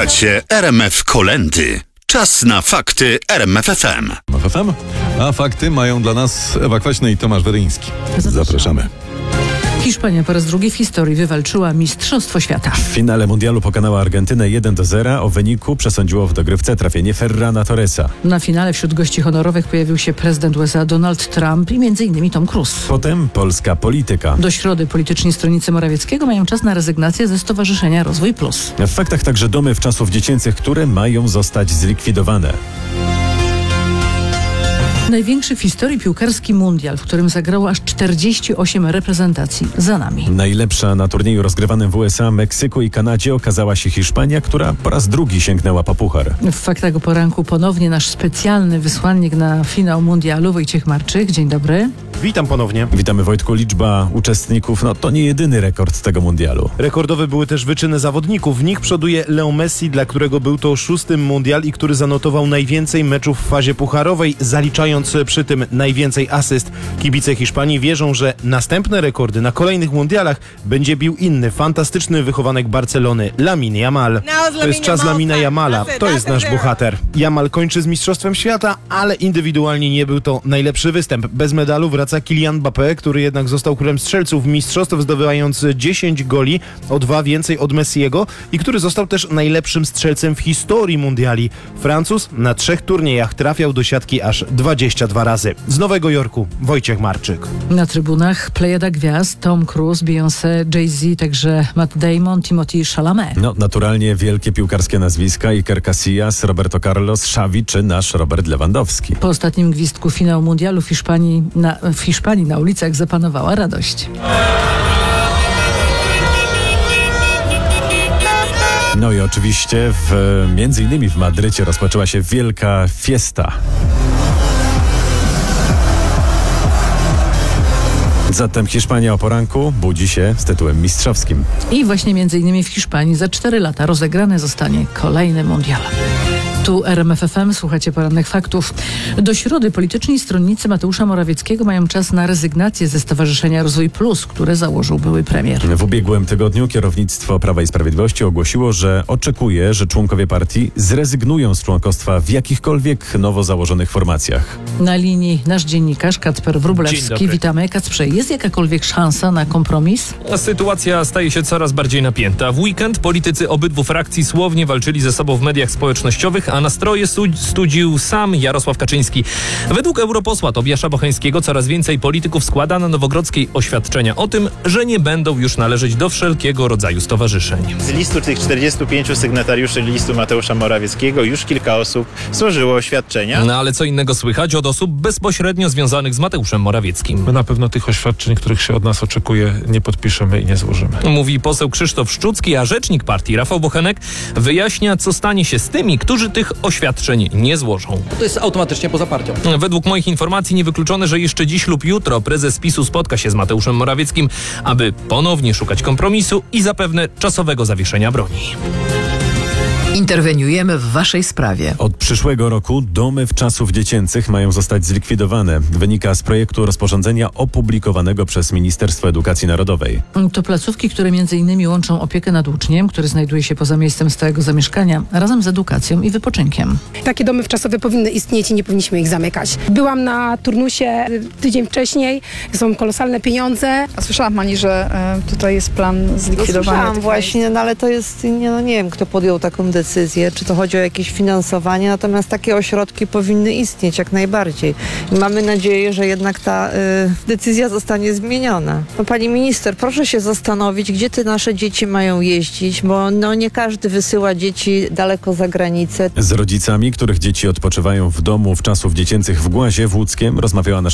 Słuchacie RMF Kolędy. Czas na fakty RMF FM. FM, a fakty mają dla nas Ewa Kwaśny i Tomasz Weryński. Zapraszamy. Hiszpania po raz drugi w historii wywalczyła Mistrzostwo Świata. W finale mundialu pokonała Argentynę 1-0. O wyniku przesądziło w dogrywce trafienie Ferrana Torresa. Na finale wśród gości honorowych pojawił się prezydent USA Donald Trump i m.in. Tom Cruise. Potem polska polityka. Do środy polityczni stronnicy Morawieckiego mają czas na rezygnację ze Stowarzyszenia Rozwój Plus. W faktach także domy wczasów dziecięcych, które mają zostać zlikwidowane. Największy w historii piłkarski mundial, w którym zagrało aż 48 reprezentacji, za nami. Najlepsza na turnieju rozgrywanym w USA, Meksyku i Kanadzie okazała się Hiszpania, która po raz drugi sięgnęła po puchar. W faktach o poranku ponownie nasz specjalny wysłannik na finał mundialu, Wojciech Marczyk. Dzień dobry. Witam ponownie. Witamy, Wojtku. Liczba uczestników to nie jedyny rekord tego mundialu. Rekordowe były też wyczyny zawodników. W nich przoduje Leo Messi, dla którego był to 6. mundial i który zanotował najwięcej meczów w fazie pucharowej, zaliczając przy tym najwięcej asyst. Kibice Hiszpanii wierzą, że następne rekordy na kolejnych mundialach będzie bił inny, fantastyczny wychowanek Barcelony, Lamine Yamal. To jest czas Lamina Yamala. To jest nasz bohater. Yamal kończy z Mistrzostwem Świata, ale indywidualnie nie był to najlepszy występ. Bez medalu wraca Kylian Mbappé, który jednak został królem strzelców mistrzostw, zdobywając 10 goli, o 2 więcej od Messiego i który został też najlepszym strzelcem w historii mundiali. Francuz na 3 turniejach trafiał do siatki aż 22 razy. Z Nowego Jorku Wojciech Marczyk. Na trybunach plejada gwiazd: Tom Cruise, Beyoncé, Jay-Z, także Matt Damon, Timothée Chalamet. Naturalnie wielkie piłkarskie nazwiska: Iker Casillas, Roberto Carlos, Xavi czy nasz Robert Lewandowski. Po ostatnim gwizdku finału mundialu w Hiszpanii na ulicach zapanowała radość. No i oczywiście między innymi w Madrycie rozpoczęła się wielka fiesta. Zatem Hiszpania o poranku budzi się z tytułem mistrzowskim. I właśnie między innymi w Hiszpanii za 4 lata rozegrany zostanie kolejny mundial. Tu RMF FM, słuchacie porannych faktów. Do środy polityczni stronnicy Mateusza Morawieckiego mają czas na rezygnację ze Stowarzyszenia Rozwój Plus, które założył były premier. W ubiegłym tygodniu kierownictwo Prawa i Sprawiedliwości ogłosiło, że oczekuje, że członkowie partii zrezygnują z członkostwa w jakichkolwiek nowo założonych formacjach. Na linii nasz dziennikarz Kacper Wróblewski. Witamy. Kacprze, jest jakakolwiek szansa na kompromis? Sytuacja staje się coraz bardziej napięta. W weekend politycy obydwu frakcji słownie walczyli ze sobą w mediach społecznościowych, a nastroje studził sam Jarosław Kaczyński. Według europosła Tobiasza Bocheńskiego coraz więcej polityków składa na Nowogrodzkiej oświadczenia o tym, że nie będą już należeć do wszelkiego rodzaju stowarzyszeń. Z listu tych 45 sygnatariuszy listu Mateusza Morawieckiego już kilka osób złożyło oświadczenia. No ale co innego słychać od osób bezpośrednio związanych z Mateuszem Morawieckim. My na pewno tych oświadczeń, których się od nas oczekuje, nie podpiszemy i nie złożymy. Mówi poseł Krzysztof Szczucki, a rzecznik partii Rafał Bochenek wyjaśnia, co stanie się z tymi, którzy tych oświadczeń nie złożą. To jest automatycznie poza partią. Według moich informacji niewykluczone, że jeszcze dziś lub jutro prezes PiS-u spotka się z Mateuszem Morawieckim, aby ponownie szukać kompromisu i zapewne czasowego zawieszenia broni. Interweniujemy w waszej sprawie. Od przyszłego roku domy wczasów dziecięcych mają zostać zlikwidowane. Wynika z projektu rozporządzenia opublikowanego przez Ministerstwo Edukacji Narodowej. To placówki, które m.in. łączą opiekę nad uczniem, który znajduje się poza miejscem stałego zamieszkania, razem z edukacją i wypoczynkiem. Takie domy wczasowe powinny istnieć i nie powinniśmy ich zamykać. Byłam na turnusie tydzień wcześniej, są kolosalne pieniądze. A słyszała pani, że tutaj jest plan zlikwidowania? Słyszałam właśnie, ale to jest, nie wiem, kto podjął taką decyzję, czy to chodzi o jakieś finansowanie, natomiast takie ośrodki powinny istnieć jak najbardziej. I mamy nadzieję, że jednak ta decyzja zostanie zmieniona. Pani minister, proszę się zastanowić, gdzie te nasze dzieci mają jeździć, bo nie każdy wysyła dzieci daleko za granicę. Z rodzicami, których dzieci odpoczywają w domu wczasów dziecięcych w Głazie w Łódzkiem, rozmawiała nasza